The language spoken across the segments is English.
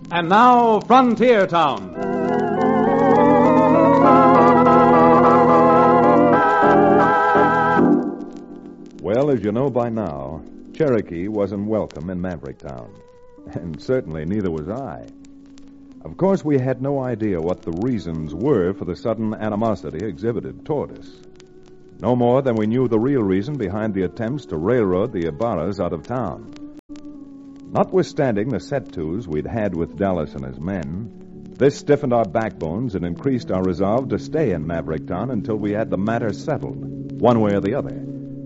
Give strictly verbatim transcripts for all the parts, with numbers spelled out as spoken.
And now, Frontier Town. Well, as you know by now, Cherokee wasn't welcome in Maverick Town. And certainly neither was I. Of course, we had no idea what the reasons were for the sudden animosity exhibited toward us. No more than we knew the real reason behind the attempts to railroad the Ibarras out of town. Notwithstanding the set-tos we'd had with Dallas and his men, this stiffened our backbones and increased our resolve to stay in Maverick Town until we had the matter settled, one way or the other.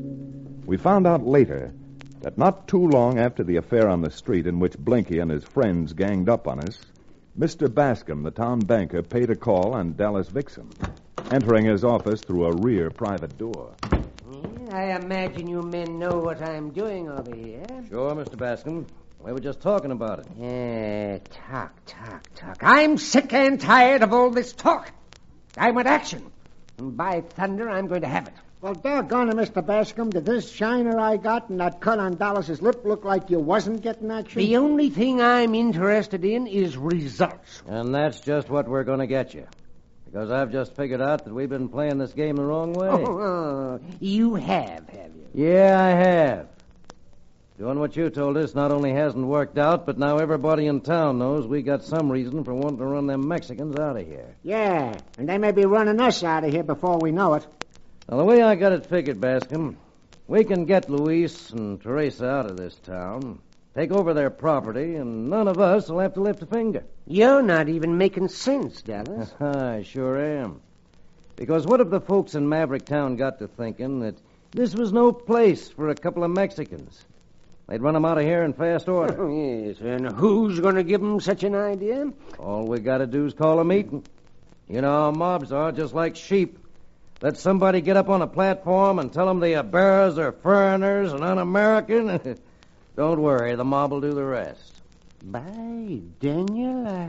We found out later that not too long after the affair on the street in which Blinky and his friends ganged up on us, Mister Bascom, the town banker, paid a call on Dallas Vixen, entering his office through a rear private door. Yeah, I imagine you men know what I'm doing over here. Sure, Mister Bascom. We were just talking about it. Yeah, talk, talk, talk. I'm sick and tired of all this talk. I want action. And by thunder, I'm going to have it. Well, doggone it, Mister Bascom. Did this shiner I got and that cut on Dallas's lip look like you wasn't getting action? The only thing I'm interested in is results. And that's just what we're going to get you. Because I've just figured out that we've been playing this game the wrong way. Oh, oh, you have, have you? Yeah, I have. Doing what you told us not only hasn't worked out, but now everybody in town knows we got some reason for wanting to run them Mexicans out of here. Yeah, and they may be running us out of here before we know it. Now, the way I got it figured, Bascom, we can get Luis and Teresa out of this town, take over their property, and none of us will have to lift a finger. You're not even making sense, Dallas. I sure am. Because what if the folks in Maverick Town got to thinking that this was no place for a couple of Mexicans? They'd run them out of here in fast order. Oh, yes, and who's going to give them such an idea? All we got to do is call a meeting. You know how mobs are, just like sheep. Let somebody get up on a platform and tell them the Ibarras are foreigners and un-American. Don't worry, the mob will do the rest. By Daniel, uh,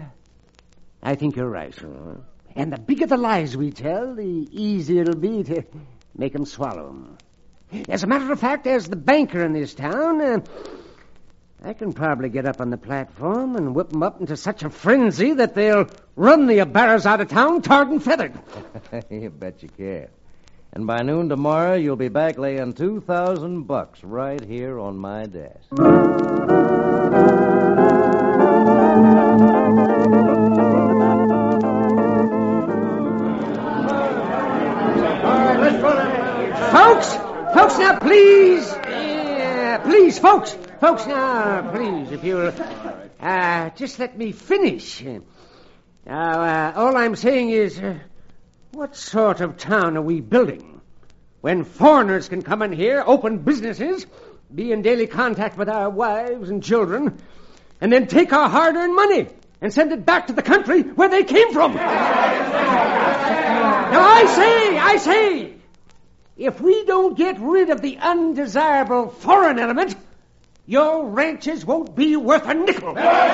I think you're right. And the bigger the lies we tell, the easier it'll be to make them swallow them. As a matter of fact, as the banker in this town, uh, I can probably get up on the platform and whip them up into such a frenzy that they'll run the Ibarras out of town tarred and feathered. You bet you can. And by noon tomorrow, you'll be back laying two thousand bucks right here on my desk. Folks! Folks, now, please! Yeah, please, folks! Folks, now, please, if you'll uh, just let me finish. Now, uh, all I'm saying is, uh, what sort of town are we building? When foreigners can come in here, open businesses, be in daily contact with our wives and children, and then take our hard-earned money and send it back to the country where they came from. Now, I say, I say, if we don't get rid of the undesirable foreign element, your ranches won't be worth a nickel.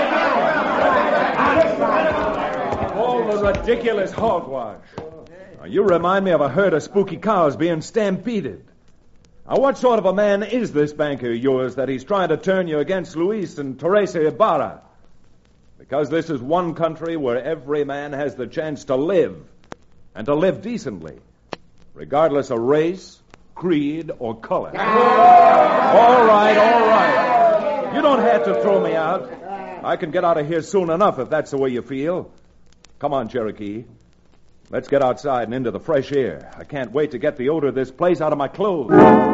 All the ridiculous hogwash. Now, you remind me of a herd of spooky cows being stampeded. Now, what sort of a man is this banker of yours that he's trying to turn you against Luis and Teresa Ibarra? Because this is one country where every man has the chance to live, and to live decently, regardless of race, creed, or color. All right, all right. You don't have to throw me out. I can get out of here soon enough if that's the way you feel. Come on, Cherokee. Let's get outside and into the fresh air. I can't wait to get the odor of this place out of my clothes.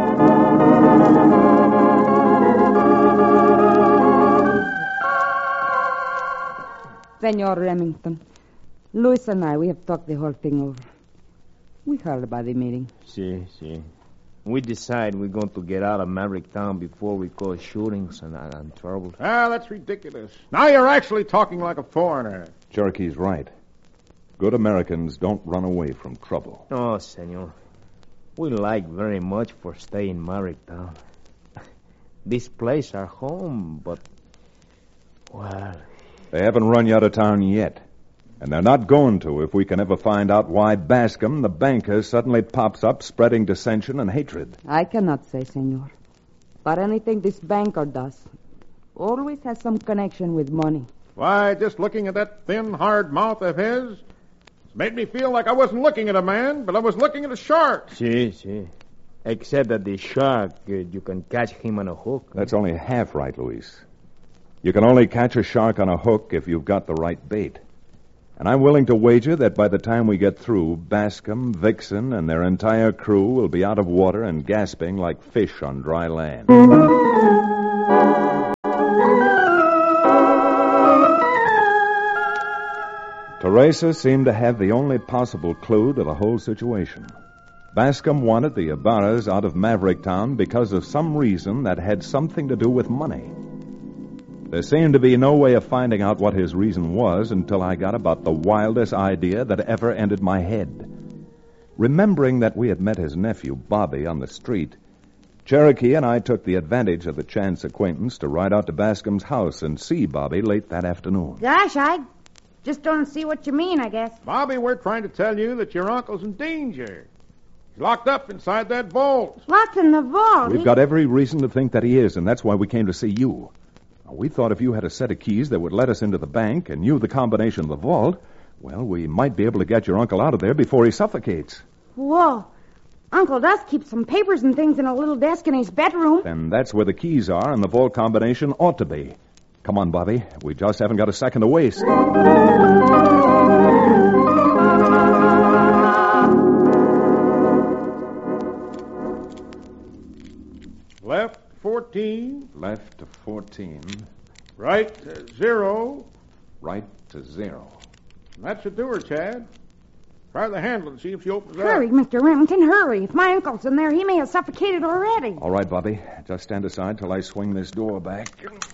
Senor Remington, Luis and I, we have talked the whole thing over. We heard about the meeting. See, see. We decide we're going to get out of Maverick Town before we cause shootings and, and, and trouble. Ah, that's ridiculous. Now you're actually talking like a foreigner. Cherokee's right. Good Americans don't run away from trouble. Oh, senor. We like very much for staying in Maverick Town. This place our home, but, well... They haven't run you out of town yet. And they're not going to if we can ever find out why Bascom, the banker, suddenly pops up spreading dissension and hatred. I cannot say, senor. But anything this banker does always has some connection with money. Why, just looking at that thin, hard mouth of his, it's made me feel like I wasn't looking at a man, but I was looking at a shark. See, see. Except that the shark, uh, you can catch him on a hook. That's only half right, Luis. You can only catch a shark on a hook if you've got the right bait. And I'm willing to wager that by the time we get through, Bascom, Vixen, and their entire crew will be out of water and gasping like fish on dry land. Teresa seemed to have the only possible clue to the whole situation. Bascom wanted the Ibarras out of Maverick Town because of some reason that had something to do with money. There seemed to be no way of finding out what his reason was until I got about the wildest idea that ever entered my head. Remembering that we had met his nephew, Bobby, on the street, Cherokee and I took the advantage of the chance acquaintance to ride out to Bascom's house and see Bobby late that afternoon. Gosh, I just don't see what you mean, I guess. Bobby, we're trying to tell you that your uncle's in danger. He's locked up inside that vault. Locked in the vault? We've got every reason to think that he is, and that's why we came to see you. We thought if you had a set of keys that would let us into the bank and knew the combination of the vault, well, we might be able to get your uncle out of there before he suffocates. Whoa. Uncle does keep some papers and things in a little desk in his bedroom. And that's where the keys are, and the vault combination ought to be. Come on, Bobby. We just haven't got a second to waste. Left, fourteen. Left to fourteen. Right to zero. Right to zero. That should do her, Chad. Try the handle and see if she opens up. Hurry, Mister Remington, hurry. If my uncle's in there, he may have suffocated already. All right, Bobby. Just stand aside till I swing this door back.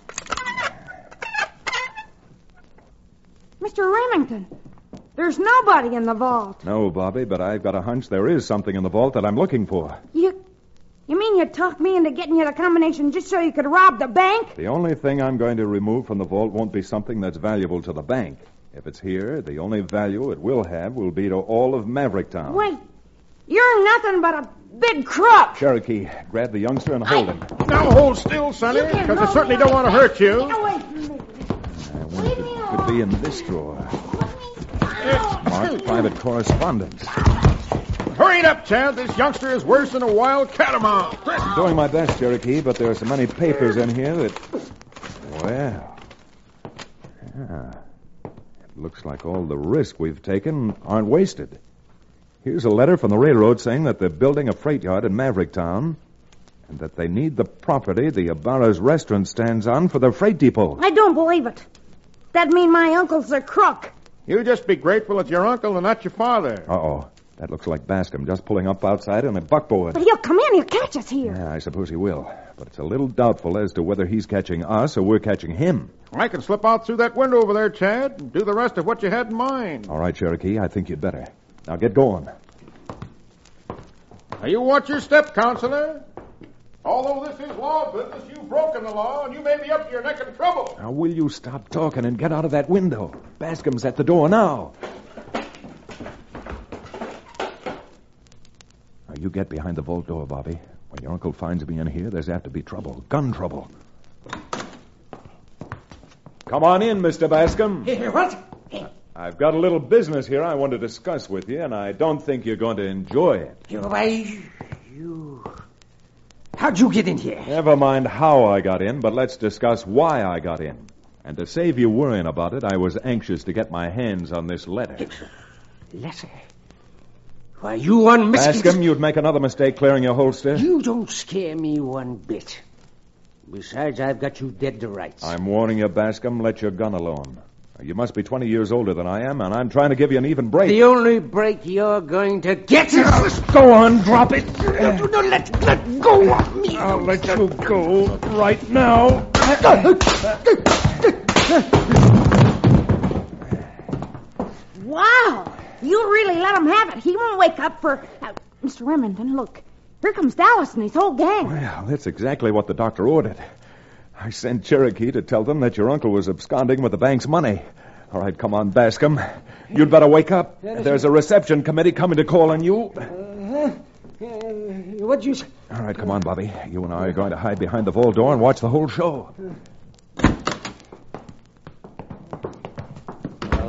Mister Remington, there's nobody in the vault. No, Bobby, but I've got a hunch there is something in the vault that I'm looking for. You... You mean you talked me into getting you the combination just so you could rob the bank? The only thing I'm going to remove from the vault won't be something that's valuable to the bank. If it's here, the only value it will have will be to all of Maverick Town. Wait, you're nothing but a big crook. Cherokee, grab the youngster and hold him. Now hold still, Sonny, because I certainly don't want to hurt you. Get away from me. I wonder if it could be in this drawer. Marked private correspondence. Hurry it up, Chad. This youngster is worse than a wild catamount. I'm doing my best, Cherokee, but there are so many papers in here that... Well... Yeah. It looks like all the risk we've taken aren't wasted. Here's a letter from the railroad saying that they're building a freight yard in Maverick Town and that they need the property the Ibarra's restaurant stands on for their freight depot. I don't believe it. That'd mean my uncle's a crook. You just be grateful it's your uncle and not your father. Uh-oh. That looks like Bascom just pulling up outside in a buckboard. But he'll come in. He'll catch us here. Yeah, I suppose he will. But it's a little doubtful as to whether he's catching us or we're catching him. I can slip out through that window over there, Chad, and do the rest of what you had in mind. All right, Cherokee, I think you'd better. Now get going. Now you watch your step, Counselor. Although this is law business, you've broken the law, and you may be up to your neck in trouble. Now, will you stop talking and get out of that window? Bascom's at the door now. Now, you get behind the vault door, Bobby. When your uncle finds me in here, there's apt to be trouble. Gun trouble. Come on in, Mister Bascom. Here, what? I've got a little business here I want to discuss with you, and I don't think you're going to enjoy it. You, why, you... How'd you get in here? Never mind how I got in, but let's discuss why I got in. And to save you worrying about it, I was anxious to get my hands on this letter. Letter? Why, you unmistakable... Bascom, you'd make another mistake clearing your holster. You don't scare me one bit. Besides, I've got you dead to rights. I'm warning you, Bascom, let your gun alone. You must be twenty years older than I am, and I'm trying to give you an even break. The only break you're going to get is... Go on, drop it. No, no, no, let, let go of me. I'll let you go right now. Wow. You really let him have it. He won't wake up for... Uh, Mister Remington, look. Here comes Dallas and his whole gang. Well, that's exactly what the doctor ordered. I sent Cherokee to tell them that your uncle was absconding with the bank's money. All right, come on, Bascom. You'd better wake up. There's a reception committee coming to call on you. Uh-huh. Uh, what'd you say? All right, come on, Bobby. You and I are going to hide behind the vault door and watch the whole show.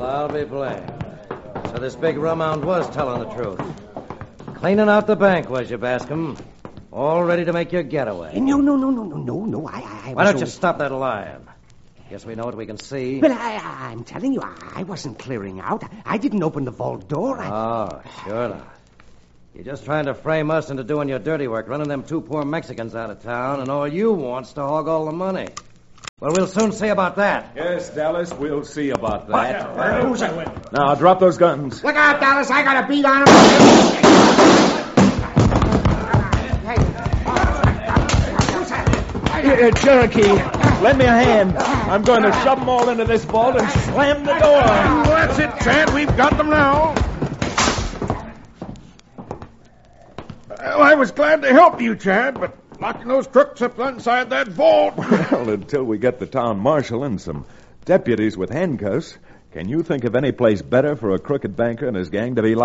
Well, I'll be blamed. So this big rumhound was telling the truth. Cleaning out the bank, was you, Bascom? All ready to make your getaway. No, no, no, no, no, no, no. I, I Why don't you only- stop that lying? Guess we know what we can see. But I, I, I'm telling you, I wasn't clearing out. I didn't open the vault door. I... Oh, sure not. You're just trying to frame us into doing your dirty work, running them two poor Mexicans out of town, and all you want's to hog all the money. Well, we'll soon see about that. Yes, Dallas, we'll see about that. Where who's that? Now, drop those guns. Look out, Dallas. I got a beat on him. Here, Cherokee, lend me a hand. I'm going to shove them all into this vault and slam the door. That's it, Chad. We've got them now. Well, I was glad to help you, Chad, but locking those crooks up inside that vault. Well, until we get the town marshal and some deputies with handcuffs, can you think of any place better for a crooked banker and his gang to be